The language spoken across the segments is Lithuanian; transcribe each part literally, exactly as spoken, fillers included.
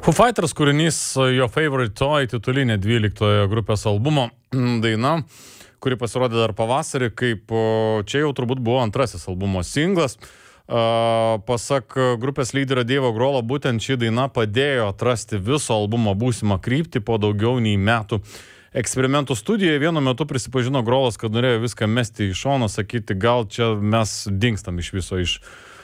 Foo Fighters kūrinys Your Favorite Toy, titulinė dvyliktojo grupės albumo daina, kuri pasirodė dar pavasarį, kaip čia jau turbūt buvo antrasis albumo singlas. Pasak grupės lyderio Deivo Grohlo, būtent ši daina padėjo atrasti viso albumo būsimą kryptį po daugiau nei metų eksperimentų studijoje. Vienu metu prisipažino Grohlas, kad norėjo viską mesti į šoną, sakyti, gal čia mes dingstam iš viso iš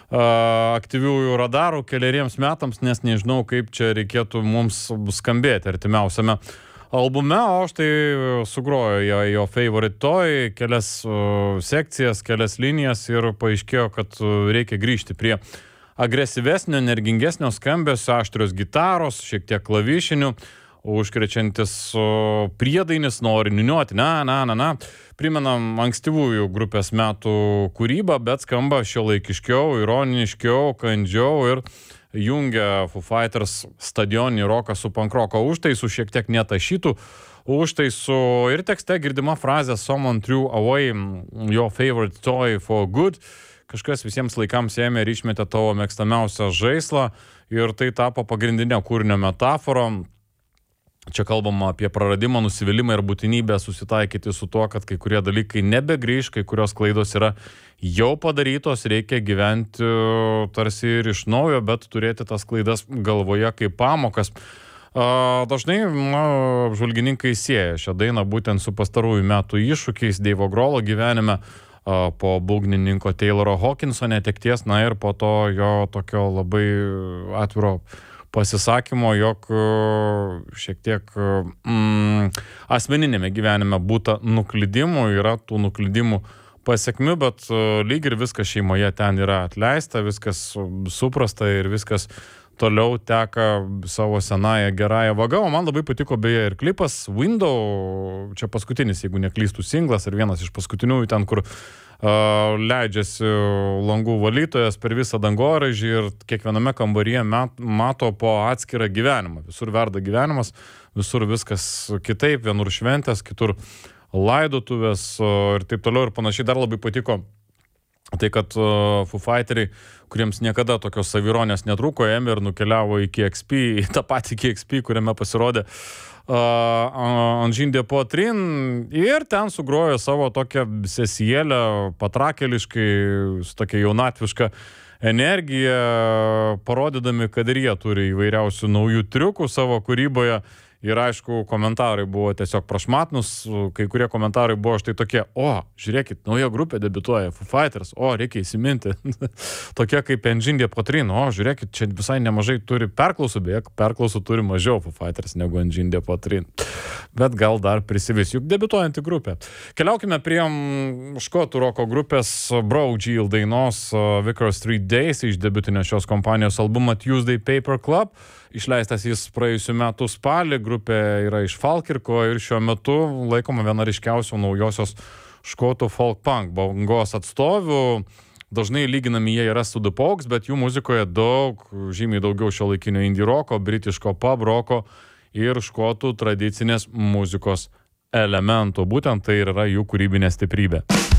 aktyviųjų radarų keleriems metams, nes nežinau, kaip čia reikėtų mums skambėti artimiausiame albume, o štai sugrojo jo, jo Favorite Toy, kelias uh, sekcijas, kelias linijas ir paaiškėjo, kad uh, reikia grįžti prie agresyvesnio, energingesnio skambesio, aštrios gitaros, šiek tiek klavišinių, užkrečiantis uh, priedainis, nori niuniuoti, na, na, na, na. Primenam ankstyvųjų grupės metų kūrybą, bet skamba šiuolaikiškiau, ironiškiau, kandžiau ir jungia Foo Fighters stadioninį roką su pankroko užtaisu, šiek tiek netašytų užtaisu ir tekste girdima frazė Someone threw away your favorite toy for good. Kažkas visiems laikams ėmė ir išmetė tavo mėgstamiausią žaislą ir tai tapo pagrindinė kūrinio metafora. Čia kalbama apie praradimą, nusivylimą ir būtinybę susitaikyti su tuo, kad kai kurie dalykai nebegrįž, kai kurios klaidos yra jau padarytos, reikia gyventi tarsi ir iš naujo, bet turėti tas klaidas galvoje kaip pamokas. Dažnai na, apžvalgininkai sieja šią dainą būtent su pastarųjų metų iššūkiais Deivo Grohlo gyvenime, po būgnininko Tayloro Hawkinso netekties, na ir po to jo tokio labai atviro pasisakymo, jog šiek tiek mm, asmeninėme gyvenime būta nuklydimų, yra tų nuklydimų pasiekmių, bet lyg ir viskas šeimoje ten yra atleista, viskas suprasta ir viskas toliau teka savo senąją gerąją vagą. O man labai patiko beje ir klipas Window, čia paskutinis, jeigu neklystų singlas ir vienas iš paskutiniųjų ten, kur Uh, leidžiasi langų valytojas per visą dangoraižį ir kiekviename kambaryje met, mato po atskirą gyvenimą. Visur verda gyvenimas, visur viskas kitaip, vienur šventės, kitur laidotuvės uh, ir taip toliau ir panašiai. Dar labai patiko tai, kad uh, Foo Fighteriai, kuriems niekada tokios savironės netrūko, ėmė ir nukeliavo į K X P, į tą patį K X P, kuriame pasirodė Uh, Engine de Poitrine ir ten sugrojo savo tokią sesijėlę patrakeliškai, su tokia jaunatviška energija, parodydami, kad ir jie turi įvairiausių naujų triukų savo kūryboje. Ir aišku, komentarai buvo tiesiog prašmatnus, kai kurie komentarai buvo štai tokie, o, žiūrėkit, nauja grupė debiutuoja, Foo Fighters, o, reikia įsiminti. Tokie kaip Engine de Poitrine, o, žiūrėkit, čia visai nemažai turi perklausų, beje, perklausų turi mažiau Foo Fighters negu Engine de Poitrine. Bet gal dar prisivis, juk debiutuojanti grupė. Keliaukime prie škotų roko grupės Broughill dainos Vicar Street Days iš debiutinio šios kompanijos albumą Tuesday Paper Club. Išleistas jis praėjusių metų spalį, grupė yra iš Falkirko ir šiuo metu laikoma viena ryškiausių naujosios škotų folk punk bangos atstovių. Dažnai lyginami jie yra su The Pogues, bet jų muzikoje daug, žymiai daugiau šiuolaikinio indie roko, britiško pub roko ir škotų tradicinės muzikos elementų. Būtent tai yra jų kūrybinė stiprybė.